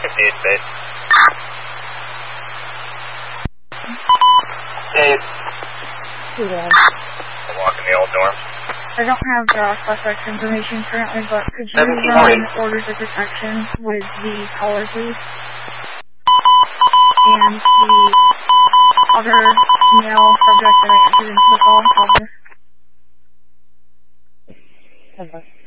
58 base. Hey. Yeah. I'm walking the old dorm. I don't have suspect information currently, but could you run orders of protection with the caller, please? And the other male subject that I entered into the call, Albert.